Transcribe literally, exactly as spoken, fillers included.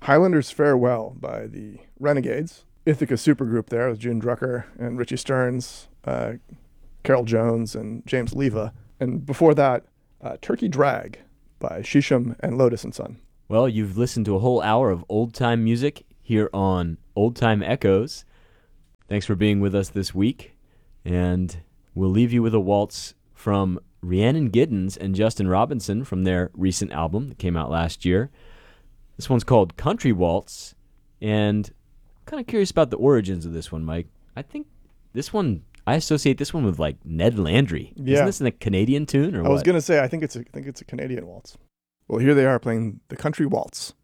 Highlander's Farewell by the Renegades. Ithaca supergroup there with June Drucker and Richie Stearns, uh, Carol Jones, and James Leva. And before that, uh, Turkey Drag by Shisham and Lotus and Son. Well, you've listened to a whole hour of old-time music here on Old Time Echoes. Thanks for being with us this week, and we'll leave you with a waltz from Rhiannon Giddens and Justin Robinson from their recent album that came out last year. This one's called Country Waltz, and I'm kind of curious about the origins of this one, Mike. I think this one, I associate this one with like Ned Landry. Yeah. Isn't this in a Canadian tune or I what? was going to say, I think it's a, I think it's a Canadian waltz. Well, here they are playing the Country Waltz.